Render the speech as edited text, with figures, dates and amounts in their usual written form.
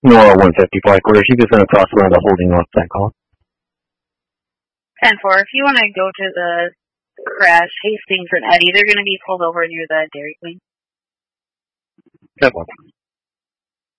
Nora 150 flight quarter. She just went across around the holding off that call. 10-4, if you want to go to the crash, Hastings and Eddie, they're going to be pulled over near the Dairy Queen. 10-1.